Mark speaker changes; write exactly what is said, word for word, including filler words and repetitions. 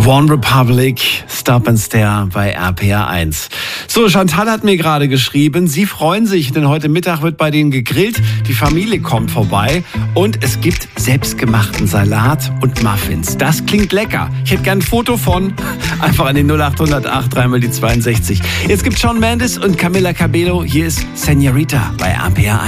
Speaker 1: One Republic, Stop and Stare bei R P R eins. So, Chantal hat mir gerade geschrieben, sie freuen sich, denn heute Mittag wird bei denen gegrillt, die Familie kommt vorbei und es gibt selbstgemachten Salat und Muffins. Das klingt lecker. Ich hätte gern ein Foto von, einfach an den null acht null null acht, dreimal die zweiundsechzig. Jetzt gibt Shawn Mendes und Camila Cabello, hier ist Señorita bei R P R eins.